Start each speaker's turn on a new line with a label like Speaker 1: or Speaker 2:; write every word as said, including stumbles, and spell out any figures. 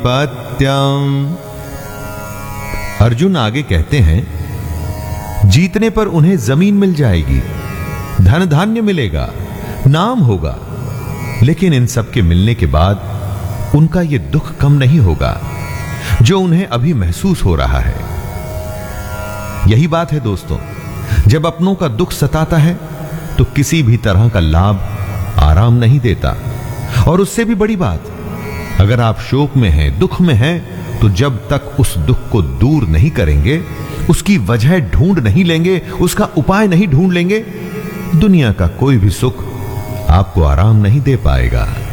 Speaker 1: पत्यम। अर्जुन आगे कहते हैं, जीतने पर उन्हें जमीन मिल जाएगी, धन धान्य मिलेगा, नाम होगा, लेकिन इन सब के मिलने के बाद उनका यह दुख कम नहीं होगा जो उन्हें अभी महसूस हो रहा है। यही बात है दोस्तों, जब अपनों का दुख सताता है तो किसी भी तरह का लाभ आराम नहीं देता। और उससे भी बड़ी बात, अगर आप शोक में हैं, दुख में हैं, तो जब तक उस दुख को दूर नहीं करेंगे, उसकी वजह ढूंढ नहीं लेंगे, उसका उपाय नहीं ढूंढ लेंगे, दुनिया का कोई भी सुख आपको आराम नहीं दे पाएगा।